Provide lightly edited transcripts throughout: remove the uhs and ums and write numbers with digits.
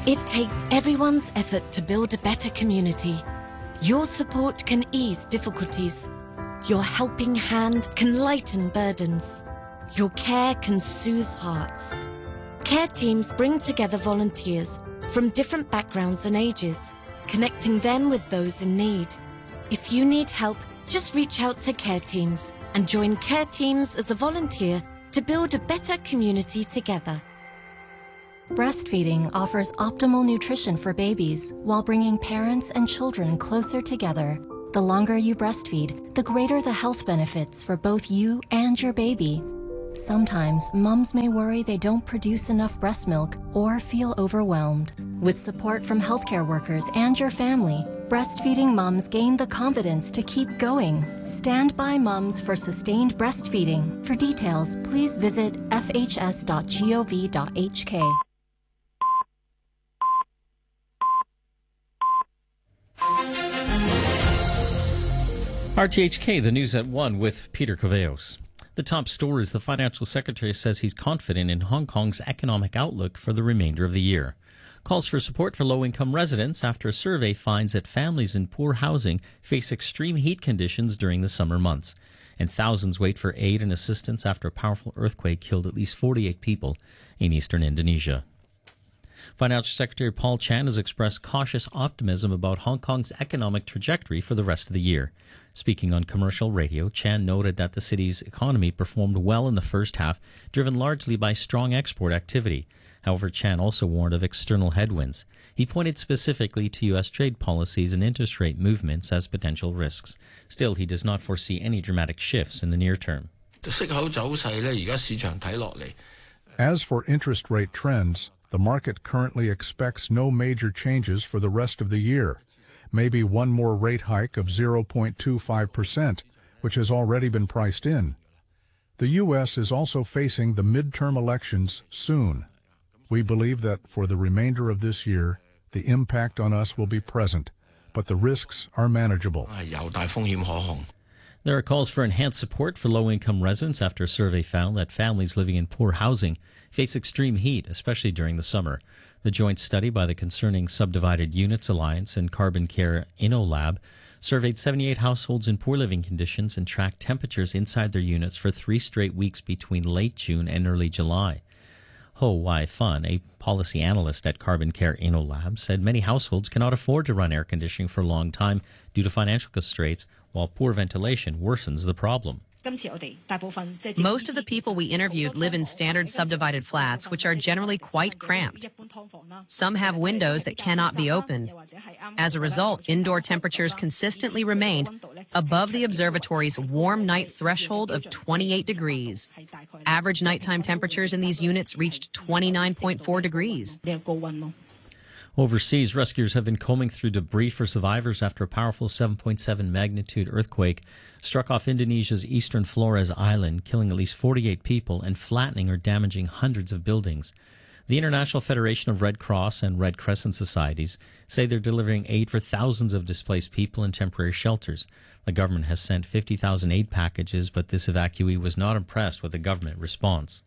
It takes everyone's effort to build a better community. Your support can ease difficulties. Your helping hand can lighten burdens. Your care can soothe hearts. Care teams bring together volunteers from different backgrounds and ages, connecting them with those in need. If you need help, just reach out to Care Teams and join Care Teams as a volunteer to build a better community together. Breastfeeding offers optimal nutrition for babies while bringing parents and children closer together. The longer you breastfeed, the greater the health benefits for both you and your baby. Sometimes moms may worry they don't produce enough breast milk or feel overwhelmed. With support from healthcare workers and your family, breastfeeding moms gain the confidence to keep going. Stand by Moms for Sustained Breastfeeding. For details, please visit fhs.gov.hk. RTHK, the news at 1 with Peter Coveos. The top story is the financial secretary says he's confident in Hong Kong's economic outlook for the remainder of the year. Calls for support for low-income residents after a survey finds that families in poor housing face extreme heat conditions during the summer months. And thousands wait for aid and assistance after a powerful earthquake killed at least 48 people in eastern Indonesia. Financial Secretary Paul Chan has expressed cautious optimism about Hong Kong's economic trajectory for the rest of the year. Speaking on commercial radio, Chan noted that the city's economy performed well in the first half, driven largely by strong export activity. However, Chan also warned of external headwinds. He pointed specifically to U.S. trade policies and interest rate movements as potential risks. Still, he does not foresee any dramatic shifts in the near term. As for interest rate trends, the market currently expects no major changes for the rest of the year. Maybe one more rate hike of 0.25%, which has already been priced in. The U.S. is also facing the midterm elections soon. We believe that for the remainder of this year, the impact on us will be present, but the risks are manageable. There are calls for enhanced support for low-income residents after a survey found that families living in poor housing face extreme heat, especially during the summer. The joint study by the Concerning Subdivided Units Alliance and Carbon Care InnoLab surveyed 78 households in poor living conditions and tracked temperatures inside their units for 3 straight weeks between late June and early July. Ho Wai Fun, a policy analyst at Carbon Care InnoLab, said many households cannot afford to run air conditioning for a long time due to financial constraints, while poor ventilation worsens the problem. Most of the people we interviewed live in standard subdivided flats, which are generally quite cramped. Some have windows that cannot be opened. As a result, indoor temperatures consistently remained above the observatory's warm night threshold of 28 degrees. Average nighttime temperatures in these units reached 29.4 degrees. Overseas, rescuers have been combing through debris for survivors after a powerful 7.7 magnitude earthquake struck off Indonesia's eastern Flores Island, killing at least 48 people and flattening or damaging hundreds of buildings. The International Federation of Red Cross and Red Crescent Societies say they're delivering aid for thousands of displaced people in temporary shelters. The government has sent 50,000 aid packages, but this evacuee was not impressed with the government response.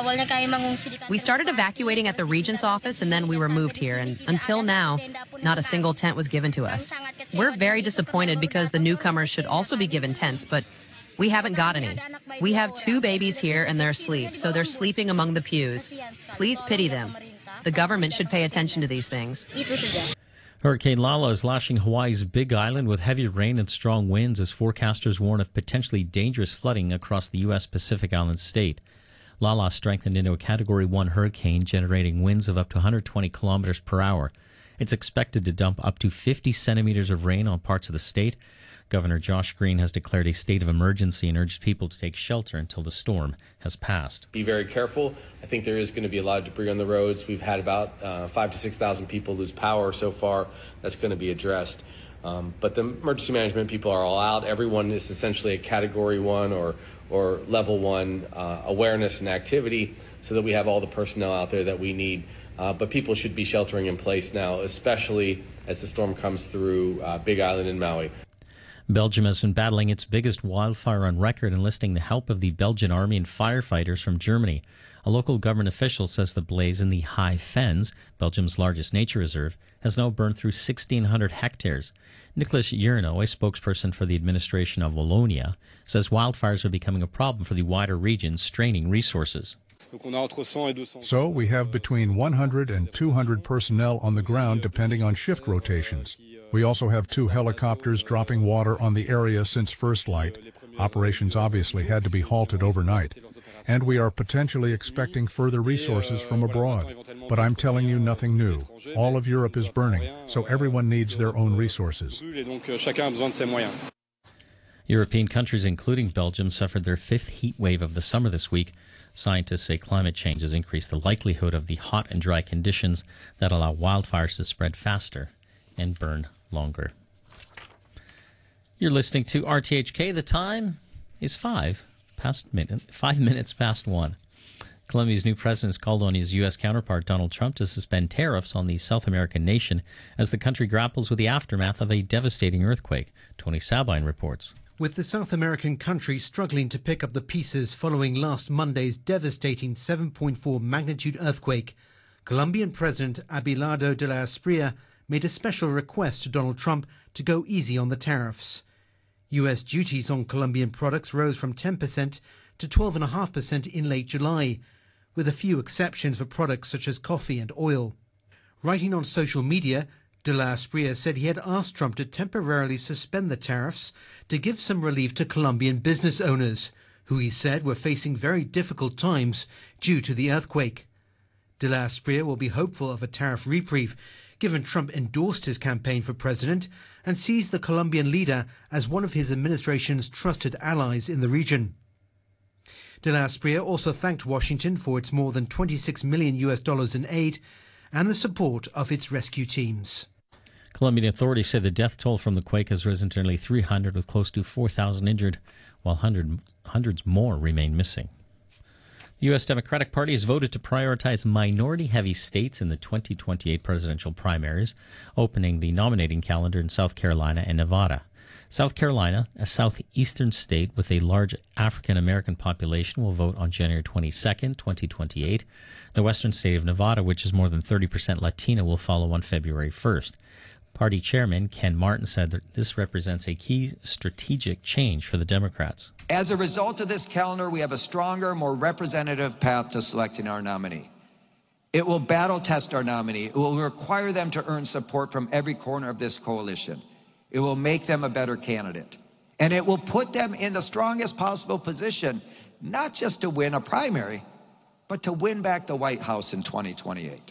We started evacuating at the Regent's office and then we were moved here, and until now, not a single tent was given to us. We're very disappointed because the newcomers should also be given tents, but we haven't got any. We have 2 babies here and they're asleep, so they're sleeping among the pews. Please pity them. The government should pay attention to these things. Hurricane Lala is lashing Hawaii's Big Island with heavy rain and strong winds as forecasters warn of potentially dangerous flooding across the U.S. Pacific Island state. Lala strengthened into a Category 1 hurricane, generating winds of up to 120 kilometers per hour. It's expected to dump up to 50 centimeters of rain on parts of the state. Governor Josh Green has declared a state of emergency and urged people to take shelter until the storm has passed. Be very careful. I think there is going to be a lot of debris on the roads. We've had about 5,000 to 6,000 people lose power so far. That's going to be addressed. But the emergency management people are all out. Everyone is essentially a Category 1 or Level 1 awareness and activity so that we have all the personnel out there that we need. But people should be sheltering in place now, especially as the storm comes through Big Island and Maui. Belgium has been battling its biggest wildfire on record, enlisting the help of the Belgian army and firefighters from Germany. A local government official says the blaze in the High Fens, Belgium's largest nature reserve, has now burned through 1,600 hectares. Nicolas Jurno, a spokesperson for the administration of Wallonia, says wildfires are becoming a problem for the wider region, straining resources. So we have between 100 and 200 personnel on the ground depending on shift rotations. We also have 2 helicopters dropping water on the area since first light. Operations obviously had to be halted overnight. And we are potentially expecting further resources from abroad. But I'm telling you nothing new. All of Europe is burning, so everyone needs their own resources. European countries, including Belgium, suffered their 5th heat wave of the summer this week. Scientists say climate change has increased the likelihood of the hot and dry conditions that allow wildfires to spread faster and burn longer. You're listening to RTHK. The time is 5 minutes past 1. Colombia's new president has called on his U.S. counterpart, Donald Trump, to suspend tariffs on the South American nation as the country grapples with the aftermath of a devastating earthquake. Tony Sabine reports. With the South American country struggling to pick up the pieces following last Monday's devastating 7.4 magnitude earthquake, Colombian President Abelardo de la Espriella made a special request to Donald Trump to go easy on the tariffs. U.S. duties on Colombian products rose from 10% to 12.5% in late July, with a few exceptions for products such as coffee and oil. Writing on social media, de la Espriella said he had asked Trump to temporarily suspend the tariffs to give some relief to Colombian business owners, who he said were facing very difficult times due to the earthquake. De la Espriella will be hopeful of a tariff reprieve, given Trump endorsed his campaign for president and sees the Colombian leader as one of his administration's trusted allies in the region. De la Espriella also thanked Washington for its more than $26 million in aid and the support of its rescue teams. Colombian authorities say the death toll from the quake has risen to nearly 300, with close to 4,000 injured, while hundreds more remain missing. The U.S. Democratic Party has voted to prioritize minority-heavy states in the 2028 presidential primaries, opening the nominating calendar in South Carolina and Nevada. South Carolina, a southeastern state with a large African-American population, will vote on January 22nd, 2028. The western state of Nevada, which is more than 30% Latino, will follow on February 1st. Party chairman Ken Martin said that this represents a key strategic change for the Democrats. As a result of this calendar, we have a stronger, more representative path to selecting our nominee. It will battle test our nominee. It will require them to earn support from every corner of this coalition. It will make them a better candidate. And it will put them in the strongest possible position, not just to win a primary, but to win back the White House in 2028.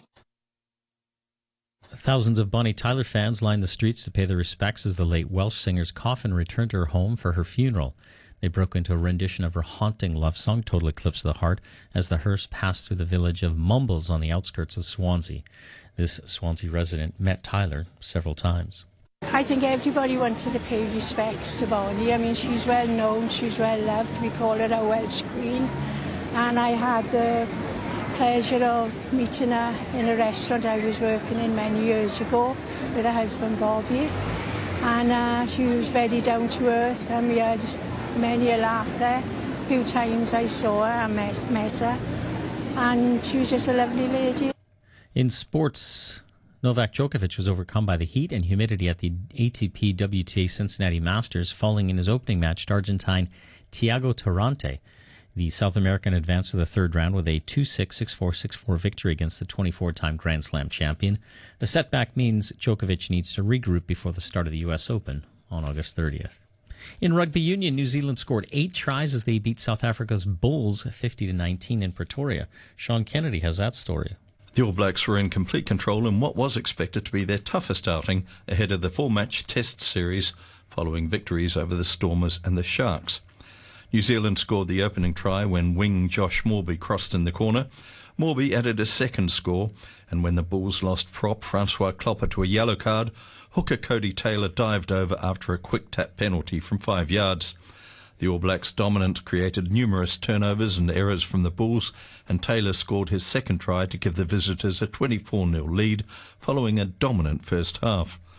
Thousands of Bonnie Tyler fans lined the streets to pay their respects as the late Welsh singer's coffin returned to her home for her funeral. They broke into a rendition of her haunting love song, Total Eclipse of the Heart, as the hearse passed through the village of Mumbles on the outskirts of Swansea. This Swansea resident met Tyler several times. I think everybody wanted to pay respects to Bonnie. I mean, she's well known, she's well loved. We call her a Welsh Queen. And I had the pleasure of meeting her in a restaurant I was working in many years ago with her husband Bobby. And she was very down to earth, and we had many a laugh there. A few times I saw her and met her. And she was just a lovely lady. In sports, Novak Djokovic was overcome by the heat and humidity at the ATP WTA Cincinnati Masters, falling in his opening match to Argentine Thiago Tirante. The South American advanced to the third round with a 2-6, 6-4, 6-4 victory against the 24-time Grand Slam champion. The setback means Djokovic needs to regroup before the start of the U.S. Open on August 30th. In rugby union, New Zealand scored 8 tries as they beat South Africa's Bulls 50-19 in Pretoria. Sean Kennedy has that story. The All Blacks were in complete control in what was expected to be their toughest outing ahead of the 4-match test series following victories over the Stormers and the Sharks. New Zealand scored the opening try when wing Josh Morby crossed in the corner. Morby added a second score, and when the Bulls lost prop Francois Klopper to a yellow card, hooker Cody Taylor dived over after a quick tap penalty from 5 yards. The All Blacks' dominant created numerous turnovers and errors from the Bulls, and Taylor scored his second try to give the visitors a 24-0 lead following a dominant first half.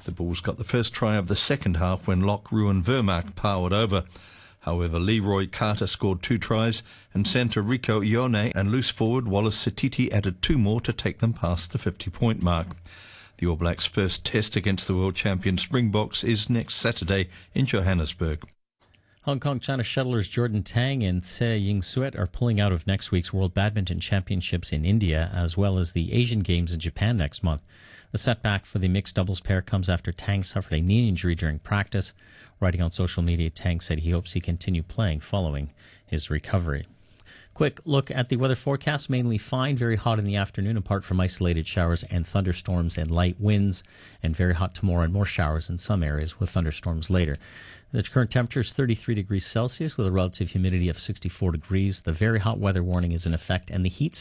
The Bulls got the first try of the second half when lock Ruan Vermaak powered over. However, Leroy Carter scored 2 tries and centre Rico Ione and loose forward Wallace Setiti added 2 more to take them past the 50-point mark. The All Blacks' first test against the world champion Springboks is next Saturday in Johannesburg. Hong Kong China shuttlers Jordan Tang and Tsai Ying-Suet are pulling out of next week's World Badminton Championships in India, as well as the Asian Games in Japan next month. The setback for the mixed doubles pair comes after Tang suffered a knee injury during practice. Writing on social media, Tang said he hopes he continue playing following his recovery. Quick look at the weather forecast. Mainly fine, very hot in the afternoon, apart from isolated showers and thunderstorms and light winds, and very hot tomorrow and more showers in some areas with thunderstorms later. The current temperature is 33 degrees Celsius with a relative humidity of 64 degrees. The very hot weather warning is in effect, and the heat